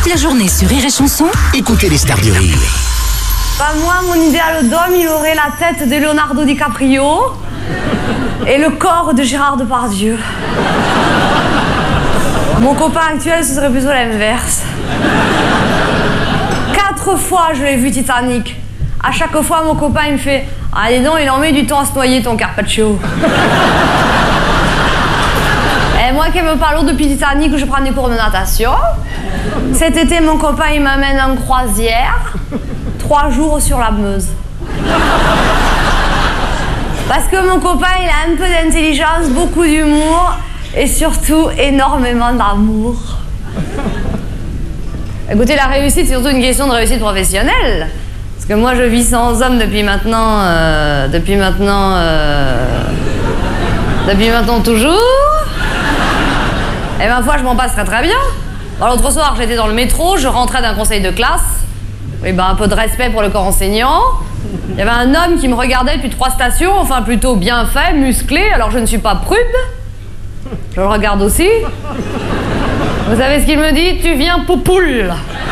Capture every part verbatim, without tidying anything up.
Toute la journée sur Rire et Chanson, Écoutez les stars du rire. Bah moi, mon idéal d'homme, il aurait la tête de Leonardo DiCaprio et le corps de Gérard Depardieu. Mon copain actuel, ce serait plutôt l'inverse. Quatre fois, je l'ai vu Titanic. À chaque fois, mon copain, il me fait « Ah, dis donc, il en met du temps à se noyer, ton Carpaccio. » Et moi qui me parle depuis Titanic, où je prends des cours de natation. Cet été, mon copain, il m'amène en croisière. Trois jours sur la Meuse. Parce que mon copain, il a un peu d'intelligence, beaucoup d'humour et surtout énormément d'amour. Écoutez, la réussite, c'est surtout une question de réussite professionnelle. Parce que moi, je vis sans homme depuis maintenant... Euh, depuis maintenant... Euh, depuis maintenant toujours. Et ma foi, je m'en passe très très bien. Bon, l'autre soir, j'étais dans le métro, je rentrais d'un conseil de classe. Oui, ben, un peu de respect pour le corps enseignant. Il y avait un homme qui me regardait depuis trois stations, enfin plutôt bien fait, musclé, alors je ne suis pas prude. Je le regarde aussi. Vous savez ce qu'il me dit? Tu viens poupoule.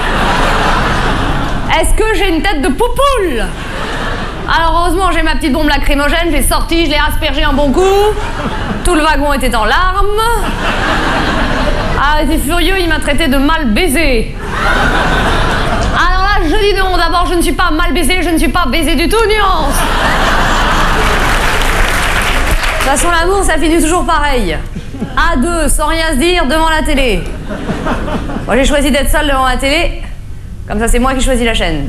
Est-ce que j'ai une tête de poupoule? Alors heureusement, j'ai ma petite bombe lacrymogène, je l'ai sortie, je l'ai aspergée un bon coup. Tout le wagon était en larmes. Ah, il était furieux, il m'a traité de mal baisé. Alors là, je dis non, d'abord, je ne suis pas mal baisé, je ne suis pas baisé du tout, nuance. De toute façon, l'amour, ça finit toujours pareil. À deux, sans rien se dire, devant la télé. Moi, j'ai choisi d'être seule devant la télé. Comme ça, c'est moi qui choisis la chaîne.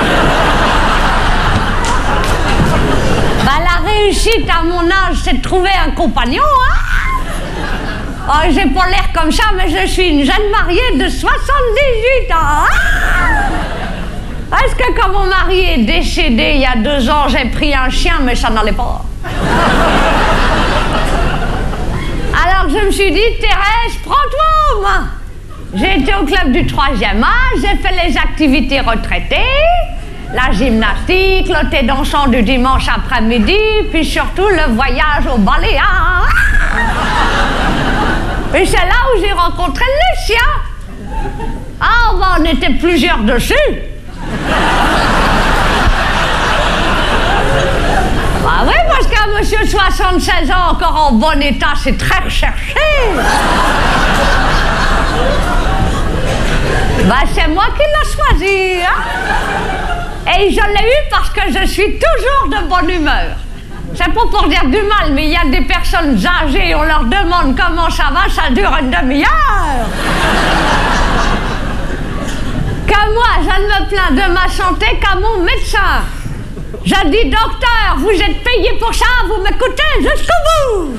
Bah, la réussite à mon âge, c'est de trouver un compagnon, hein. Oh, j'ai pas l'air comme ça, mais je suis une jeune mariée de soixante-dix-huit ans. Ah, est-ce que quand mon mari est décédé il y a deux ans, j'ai pris un chien, mais ça n'allait pas. Alors je me suis dit, Thérèse, prends-toi en main. J'ai été au club du troisième âge, j'ai fait les activités retraitées, la gymnastique, le thé dansant du dimanche après-midi, puis surtout le voyage au Baléares. Et c'est là où j'ai rencontré le chien. Ah, bah, on était plusieurs dessus. Bah oui, parce qu'un monsieur de soixante-seize ans encore en bon état, c'est très recherché. Bah, c'est moi qui l'ai choisi, hein. Et je l'ai eu parce que je suis toujours de bonne humeur. C'est pas pour dire du mal, mais il y a des personnes âgées, on leur demande comment ça va, ça dure une demi-heure. Que moi, je ne me plains de ma santé qu'à mon médecin. Je dis, docteur, vous êtes payé pour ça, vous m'écoutez jusqu'au bout.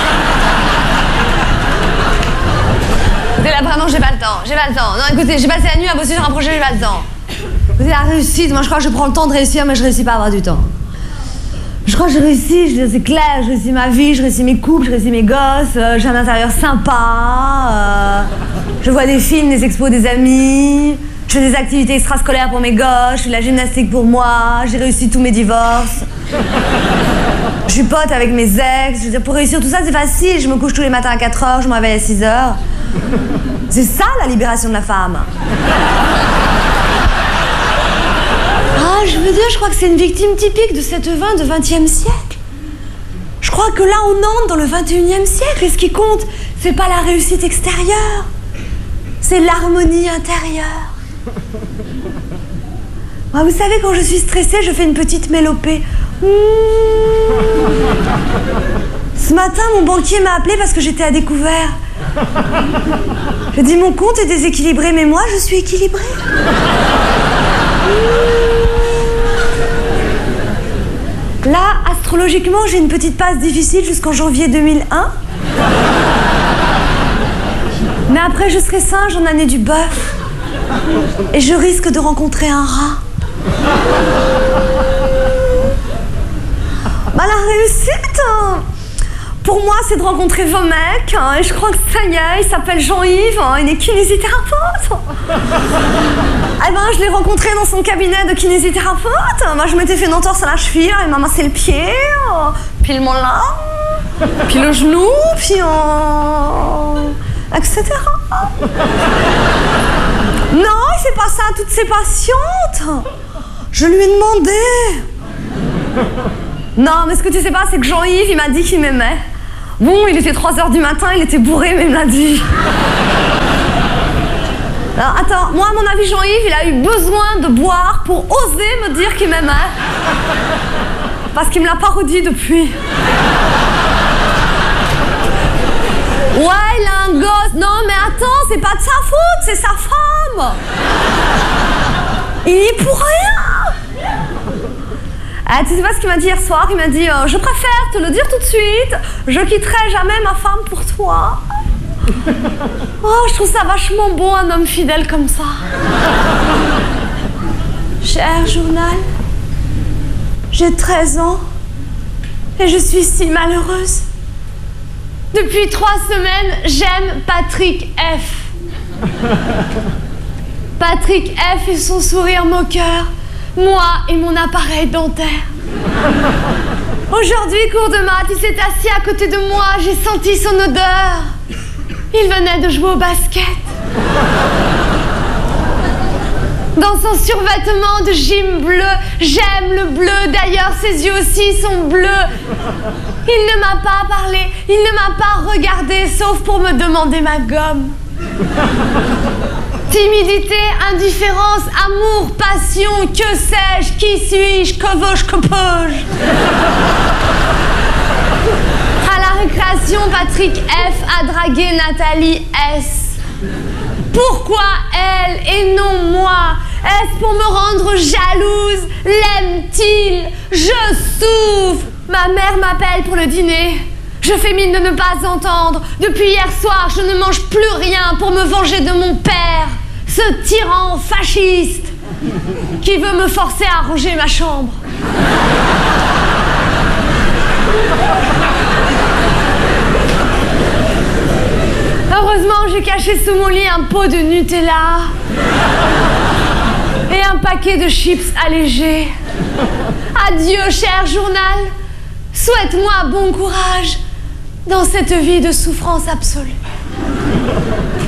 Écoutez, là, vraiment, j'ai pas le temps, j'ai pas le temps. Non, écoutez, j'ai passé la nuit à bosser sur un projet, j'ai pas le temps. Écoutez, la réussite, moi, je crois que je prends le temps de réussir, mais je réussis pas à avoir du temps. Je crois que je réussis, c'est clair, je réussis ma vie, je réussis mes couples, je réussis mes gosses, euh, j'ai un intérieur sympa, euh, je vois des films, des expos, des amis, je fais des activités extrascolaires pour mes gosses, je fais de la gymnastique pour moi, j'ai réussi tous mes divorces. Je suis pote avec mes ex, je veux dire, pour réussir tout ça c'est facile, je me couche tous les matins à quatre heures, je me réveille à six heures. C'est ça la libération de la femme. Ah, je veux dire, je crois que c'est une victime typique de cette vin de vingtième siècle. Je crois que là, on entre dans le vingt et unième siècle et ce qui compte, c'est pas la réussite extérieure, c'est l'harmonie intérieure. Ah, vous savez, quand je suis stressée, je fais une petite mélopée. Mmh. Ce matin, mon banquier m'a appelé parce que j'étais à découvert. Je dis, mon compte est déséquilibré, mais moi, je suis équilibrée. Là, astrologiquement, j'ai une petite passe difficile jusqu'en janvier deux mille un. Mais après, je serai singe en année du bœuf. Et je risque de rencontrer un rat. Bah, la réussite, hein, pour moi, c'est de rencontrer vos mecs. Hein, et je crois que ça y est, il s'appelle Jean-Yves, hein, il est kinésithérapeute. Eh ben, je l'ai rencontré dans son cabinet de kinésithérapeute. Moi, je m'étais fait une entorse à la cheville, il m'a massé le pied, euh, puis le molin, puis le genou, puis euh, et cetera. Non, il fait pas ça à toutes ses patientes. Je lui ai demandé. Non, mais ce que tu sais pas, c'est que Jean-Yves, il m'a dit qu'il m'aimait. Bon, il était trois heures du matin, il était bourré, mais il me l'a dit. Alors, attends, moi, à mon avis, Jean-Yves, il a eu besoin de boire pour oser me dire qu'il m'aimait. Parce qu'il me l'a pas redit depuis. Ouais, il a un gosse. Non, mais attends, c'est pas de sa faute, c'est sa femme. Il y est pour rien. Ah, tu sais pas ce qu'il m'a dit hier soir? Il m'a dit euh, je préfère te le dire tout de suite, je quitterai jamais ma femme pour toi. Oh, je trouve ça vachement beau, un homme fidèle comme ça. Cher journal, j'ai treize ans et je suis si malheureuse. Depuis trois semaines, j'aime Patrick F. Patrick F et son sourire moqueur, moi et mon appareil dentaire. Aujourd'hui, cours de maths, il s'est assis à côté de moi, j'ai senti son odeur. Il venait de jouer au basket. Dans son survêtement de gym bleu, j'aime le bleu, d'ailleurs ses yeux aussi sont bleus. Il ne m'a pas parlé, il ne m'a pas regardé, sauf pour me demander ma gomme. Timidité, indifférence, amour, passion, que sais-je, qui suis-je, que veux-je, que peux-je? À la récréation, Patrick F a dragué Nathalie S. Pourquoi elle et non moi? Est-ce pour me rendre jalouse? L'aime-t-il? Je souffre. Ma mère m'appelle pour le dîner. Je fais mine de ne pas entendre. Depuis hier soir, je ne mange plus rien pour me venger de mon père, ce tyran fasciste qui veut me forcer à ranger ma chambre. Heureusement, j'ai caché sous mon lit un pot de Nutella et un paquet de chips allégés. Adieu, cher journal. Souhaite-moi bon courage dans cette vie de souffrance absolue.